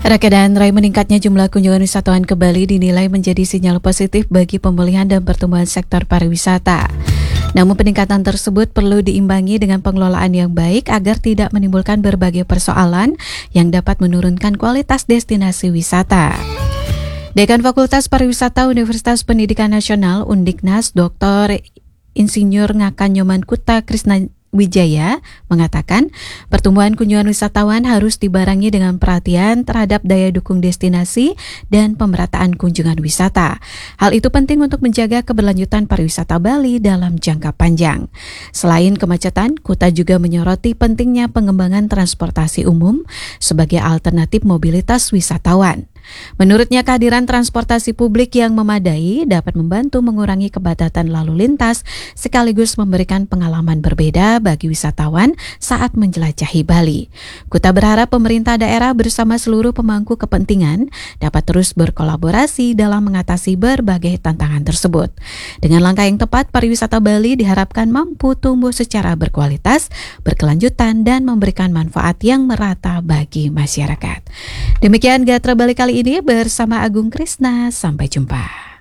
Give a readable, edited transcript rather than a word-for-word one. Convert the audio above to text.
Rekedan Rai meningkatnya jumlah kunjungan wisatawan ke Bali dinilai menjadi sinyal positif bagi pemulihan dan pertumbuhan sektor pariwisata. Namun peningkatan tersebut perlu diimbangi dengan pengelolaan yang baik agar tidak menimbulkan berbagai persoalan yang dapat menurunkan kualitas destinasi wisata. Dekan Fakultas Pariwisata Universitas Pendidikan Nasional Undiknas Dr. Insinyur Ngakan Nyoman Kuta Krisna Wijaya mengatakan pertumbuhan kunjungan wisatawan harus dibarengi dengan perhatian terhadap daya dukung destinasi dan pemerataan kunjungan wisata. Hal itu penting untuk menjaga keberlanjutan pariwisata Bali dalam jangka panjang. Selain kemacetan, Kuta juga menyoroti pentingnya pengembangan transportasi umum sebagai alternatif mobilitas wisatawan. Menurutnya kehadiran transportasi publik yang memadai dapat membantu mengurangi kepadatan lalu lintas sekaligus memberikan pengalaman berbeda bagi wisatawan saat menjelajahi Bali. Kuta berharap pemerintah daerah bersama seluruh pemangku kepentingan dapat terus berkolaborasi dalam mengatasi berbagai tantangan tersebut. Dengan langkah yang tepat, pariwisata Bali diharapkan mampu tumbuh secara berkualitas, berkelanjutan, dan memberikan manfaat yang merata bagi masyarakat. Demikian Gatra Bali kali ini bersama Agung Krisna. Sampai jumpa.